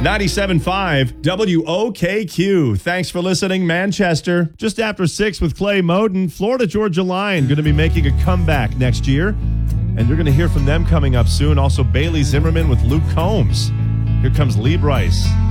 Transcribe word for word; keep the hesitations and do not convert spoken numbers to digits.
ninety-seven point five W O K Q. Thanks for listening, Manchester. Just after six with Clay Moden, Florida Georgia Line going to be making a comeback next year. And you're going to hear from them coming up soon. Also, Bailey Zimmerman with Luke Combs. Here comes Lee Bryce.